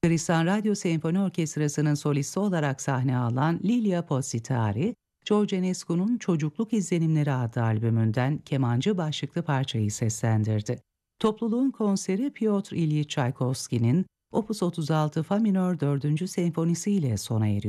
Bulgaristan Radyo Senfoni Orkestrası'nın solisti olarak sahne alan Lilia Podsitari, George Enescu'nun Çocukluk İzlenimleri adlı albümünden kemancı başlıklı parçayı seslendirdi. Topluluğun konseri Piotr İlyich Çaykovski'nin Opus 36 Fa minör 4. senfonisi ile sona eriyor.